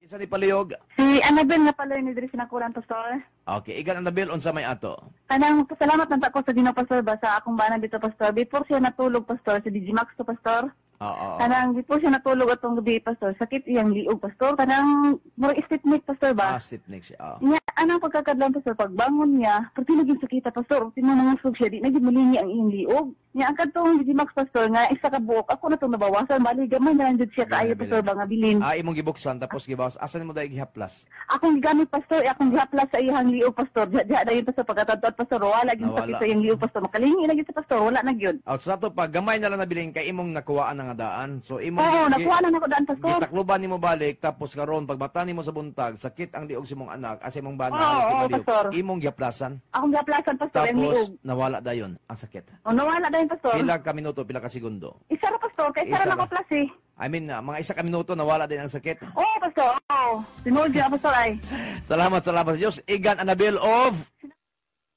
Isa ni palihog. Si Annabel na pala ni diri sinakulan pastor. Okay, igan Annabel unsa may ato? Kanang pasalamat man ta ko sa Ginoo pastor ba sa akong bana dito pastor. Before siya natulog pastor si DJ Max to pastor. Oo. Kanang before siya natulog atong gabi pastor, sakit iyang liog pastor. Kanang murag istitnik pastor ba? Stipnik siya. Oo. Nya anang pagkakadlan pastor pagbangon niya, pati naging sakita pastor, tinanangusog siya di naging malingi ang iyang liog. Nya ang kadtong DJ Max pastor nga isa ka buok ako na tong nabawasan bali gamay na lang jud siya kaayo pastor ba nga bilin. Imong gibuksan tapos gibawas. Asan mo dai gihaplas? Akong gigamit pastor, akong gihaplas sa iyang liog pastor. Diya dayon pastor pagkatadto pastor, wala gyud Nawala. sakit sa iyang liog pastor. Makalingi na gyud sa pastor, wala na gyud. Sa ato pag gamay na lang nabiling kay imong nakuwaan na nga daan. So imong Oo, nakuha na nako daan pastor. gitakluban nimo balik tapos karon pag mata nimo sa buntag sakit ang liog sa imong anak as imong bana Oo, oo, liog. pastor. Imong gihaplasan Akong gihaplasan pastor ang liog. tapos nawala dayon ang sakit. O nawala dayon pastor. Pila ka minuto, pila ka segundo. Isa ra pastor, kay Isa isa ra ra. nako plus eh. I mean, mga isa ka minuto nawala din ang sakit. Oo pastor, oo. Tinuod gyud pastor ay. Salamat sa Diyos. Igan Annabel of